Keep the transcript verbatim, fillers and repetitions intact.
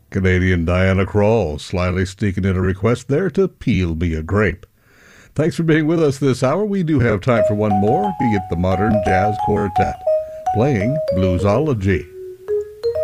Canadian Diana Krall slyly sneaking in a request there to peel me a grape. Thanks for being with us this hour. We do have time for one more, be it the Modern Jazz Quartet, playing Bluesology.